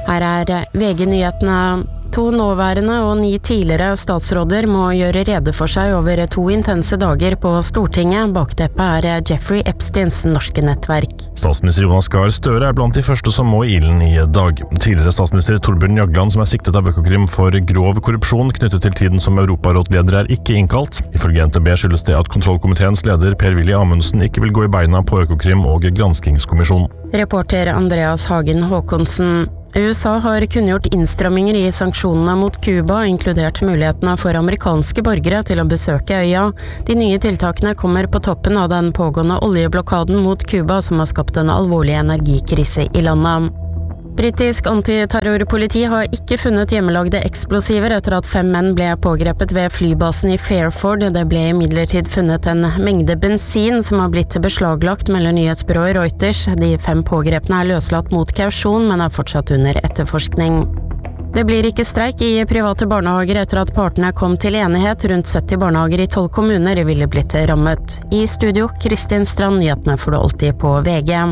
Her VG-nyhetene. 2 nåværende og 9 tidligere statsråder må gjøre rede for seg over 2 intense dager på Stortinget. Bakteppet Jeffrey Epsteins norske nettverk. Statsminister Jonas Gahr Støre blant de første som må i ilden i dag. Tidligere statsminister Torbjørn Jagland, som siktet av Økokrim for grov korrupsjon knyttet til tiden som Europarådleder, ikke innkalt. Ifølge NTB skyldes det at kontrollkomiteens leder Per-Willy Amundsen ikke vil gå i beina på Økokrim og granskingskommisjon. Reporter Andreas Hagen Håkonsen. USA har kunngjort innstramminger i sanksjonene mot Cuba, inkludert mulighetene for amerikanske borgere til å besøke øya. De nye tiltakene kommer på toppen av den pågående oljeblokaden mot Cuba, som har skapt en alvorlig energikrise i landet. Britisk antiterrorpoliti har ikke funnet hjemmelagde eksplosiver etter at 5 menn ble pågrepet ved flybasen i Fairford. Det ble imidlertid funnet en mengde bensin som har blitt beslaglagt, melder nyhetsbyrået Reuters. De 5 pågrepne løslatt mot kausjon, men fortsatt under etterforskning. Det blir ikke streik i private barnehager etter at partene kom til enighet. Rundt 70 barnehager i 12 kommuner ville blitt rammet. I studio, Kristin Strand, nyhetene får du alltid på VG.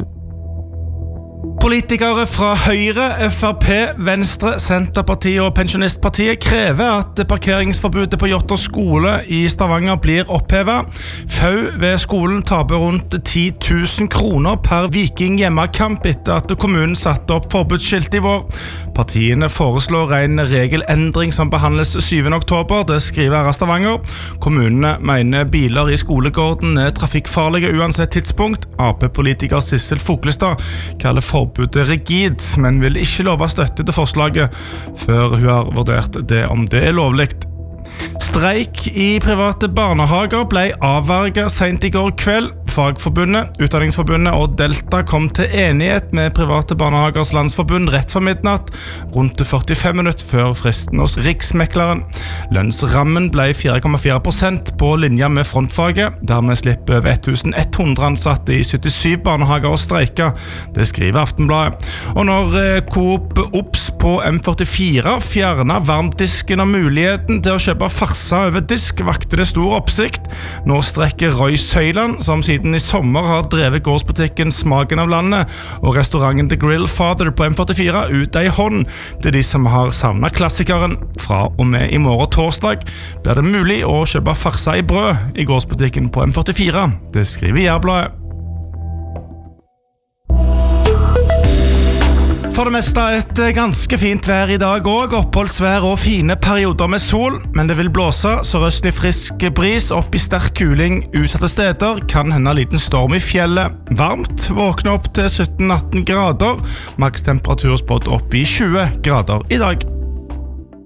Politikere fra Høyre, FrP, Venstre, Senterpartiet og Pensjonistpartiet krever at parkeringsforbudet på Jotter skole i Stavanger blir opphevet. FAU ved skolen taper rundt 10 000 kroner per Viking hjemmekamp etter at kommunen satte opp forbudsskilt i vår. Partiene foreslår en regelendring som behandles 7. oktober, det skriver Stavanger. Kommunene mener biler i skolegården trafikkfarlige uansett tidspunkt. AP-politiker Sissel Foklestad kaller forbudet rigid, men vil ikke love støtte til forslaget før hun har vurdert det om det lovligt. Streik i private barnehager ble avverget sent i går kveld. Fagforbundet, Utdanningsforbundet og Delta kom til enighet med Private Barnehagers Landsforbund rett for midnatt, rundt 45 minutter før fristen hos Riksmekleren. Lønnsrammen ble 4,4% på linja med frontfaget. Dermed slipper over 1100 ansatte i 77 barnehager å streike. Det skriver Aftenbladet. Og når Coop Ops på M44 fjernet varmdisken og muligheten til å kjøpe farsa over disk, vakte det stor oppsikt. Nå strekker Roy Søyland, som siden i sommer har drevet gårdsbutikken Smaken av landet og restauranten The Grill Father på M44 ut ei hånd til de som har savnet klassikeren. Fra og med i morgen torsdag blir det mulig å kjøpe farsa i brød i gårdsbutikken på M44. Det skriver Jærbladet. For det meste et ganske fint vær i dag også, oppholdsvær og fine perioder med sol, men det vil blåse sørøstlig frisk bris opp i sterk kuling utsatte steder, kan hende liten storm i fjellet. Varmt, våkne opp til 17-18 grader, makstemperatur spådd opp i 20 grader i dag.